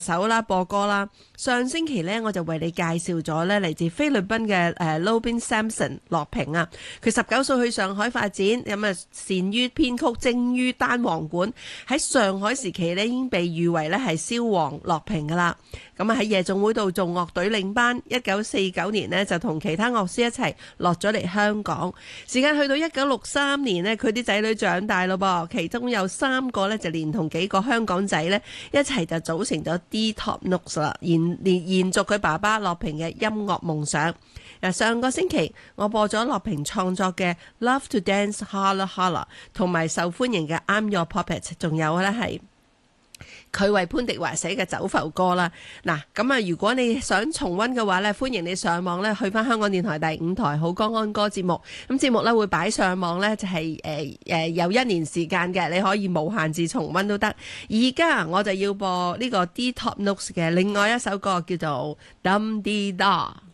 首啦，播歌啦。上星期咧，我就為你介紹咗咧嚟自菲律賓嘅Lobin Samson 樂平啊。佢19歲去上海發展，咁啊善於編曲，精於單簧管。喺上海時期咧，已經被譽為咧係蕭王樂平噶啦。咁啊喺夜總會度做樂隊領班。1949年呢，就同其他樂師一齊落咗嚟香港。時間去到1963年呢，佢啲仔女長大咯噃，其中有3個咧就連同幾個香港仔咧一齊就組成咗 D Top Notes 啦，延續佢爸爸樂平嘅音樂夢想。上個星期我播咗樂平創作嘅 Love to Dance Holla Holla 同埋受歡迎嘅 I'm Your Puppet， 仲有咧係佢為潘迪華寫嘅走浮歌啦。嗱，咁啊，如果你想重溫嘅話咧，歡迎你上網咧去翻香港電台第5台好歌安歌節目。咁節目咧會擺上網咧，就係有1年時間嘅，你可以無限制重溫都得。而家我就要播呢個 D Top Notes 嘅另外一首歌，叫做 Dum Dee Da。